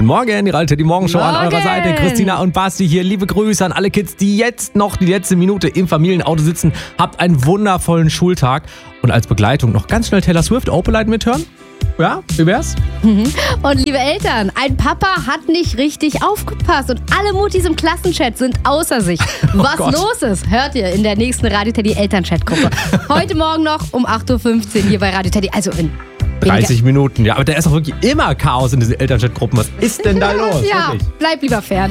Guten Morgen, die Ralte, die Morgenshow an eurer Seite. Christina und Basti hier. Liebe Grüße an alle Kids, die jetzt noch die letzte Minute im Familienauto sitzen. Habt einen wundervollen Schultag. Und als Begleitung noch ganz schnell Taylor Swift, Opalite mithören. Ja, wie wär's? Und liebe Eltern, ein Papa hat nicht richtig aufgepasst und alle Muttis im Klassenchat sind außer sich. Was los ist, hört ihr in der nächsten Radio Teddy Elternchat-Gruppe. Heute Morgen noch um 8.15 Uhr hier bei Radio Teddy, also in 30 Minuten, ja, aber da ist auch wirklich immer Chaos in diesen Elternchat-Gruppen. Was ist denn da los? Ja, wirklich? bleib lieber fern.